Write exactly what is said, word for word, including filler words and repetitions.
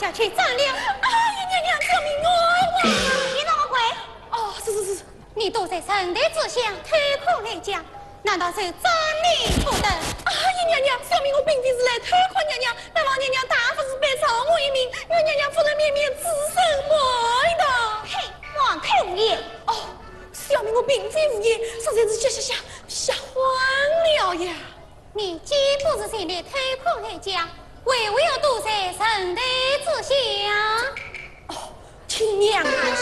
要去斩了。 啊，娘娘救命我！ 你怎么鬼？ 哦，是是是， 你躲在神的之下，推空来讲，难道是真理不得？ 啊，娘娘，小明我并非是来偷看娘娘，但望娘娘大夫是别饶我一命，愿娘娘夫人绵绵自生爱的。 嘿，妄口无言。 哦，小明我并非无言，实在是吓吓吓吓慌了呀！ 你既不是神的推空来讲，为何要躲在神的之下？ 哦，亲娘